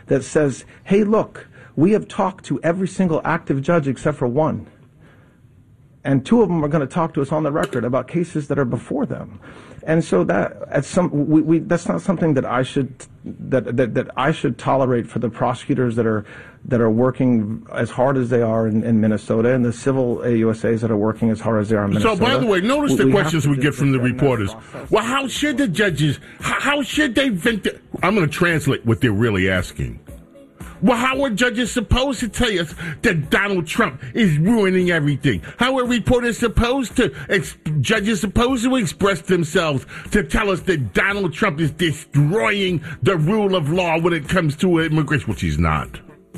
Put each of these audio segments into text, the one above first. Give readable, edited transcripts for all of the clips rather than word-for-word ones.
that says, hey, look, we have talked to every single active judge except for one. And two of them are going to talk to us on the record about cases that are before them. And so that that's not something that I should tolerate for the prosecutors that are working as hard as they are in Minnesota, and the civil AUSAs that are working as hard as they are in Minnesota. So, by the way, notice the questions we get from the reporters. Well, how should the judges? How should they vent? I'm going to translate what they're really asking. Well, how are judges supposed to tell us that Donald Trump is ruining everything? How are reporters judges supposed to express themselves to tell us that Donald Trump is destroying the rule of law when it comes to immigration, which he's not?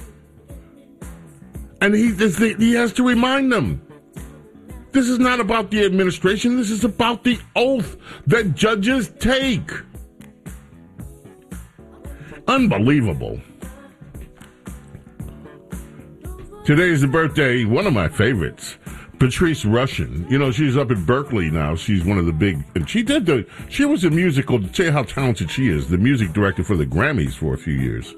And he has to remind them. This is not about the administration. This is about the oath that judges take. Unbelievable. Today is the birthday, one of my favorites, Patrice Rushen. You know, she's up at Berkeley now. She's one of the big, and she was a musical, to tell you how talented she is, the music director for the Grammys for a few years.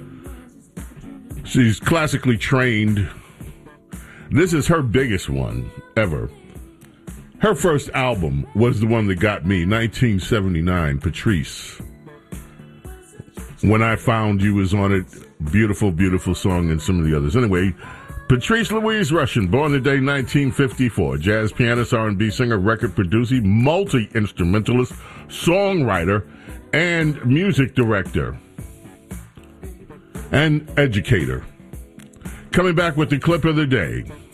She's classically trained. This is her biggest one ever. Her first album was the one that got me, 1979, Patrice. When I Found You was on it. Beautiful, beautiful song, and some of the others. Anyway, Patrice Louise Rushen, born today, 1954. Jazz pianist, R&B singer, record producer, multi-instrumentalist, songwriter, and music director. And educator. Coming back with the clip of the day.